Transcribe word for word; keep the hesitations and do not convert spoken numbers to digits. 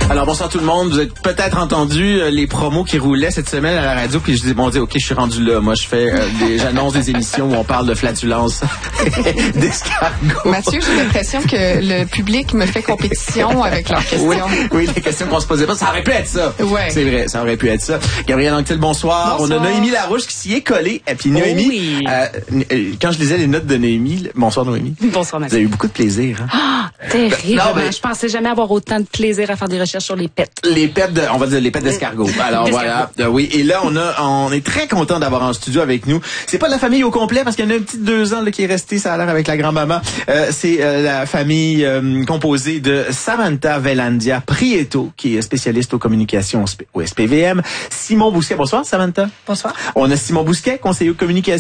Alors bonsoir tout le monde, vous avez peut-être entendu euh, les promos qui roulaient cette semaine à la radio, puis je dis bon, on dit ok, je suis rendu là. Moi, je fais euh, des, j'annonce des émissions où on parle de flatulence d'escargot. Mathieu, j'ai l'impression que le public me fait compétition avec leurs questions. Oui, oui, les questions qu'on se posait pas, ça aurait pu être ça. Ouais. C'est vrai, ça aurait pu être ça. Gabriel Anctil, bonsoir. Bonsoir. On a Noémie Larouche qui s'y est collée. Et puis Noémie, oh oui. euh, quand je lisais les notes de Noémie, bonsoir Noémie. Bonsoir Vous Mathieu. avez eu beaucoup de plaisir. Hein? Ah, terrible. Non, mais- Je pensais jamais avoir autant de plaisir à faire des recherches sur les pets. Les pets de, on va dire les pets d'escargot. Alors voilà, euh, oui. Et là, on a, on est très content d'avoir en studio avec nous. C'est pas la famille au complet parce qu'il y en a un petit deux ans là, qui est resté, ça a l'air avec la grand-maman. Euh, c'est euh, la famille euh, composée de Samantha Velandia Prieto, qui est spécialiste aux communications au S P V M. Simon Bousquet, bonsoir Samantha. Bonsoir. On a Simon Bousquet, conseiller aux communications.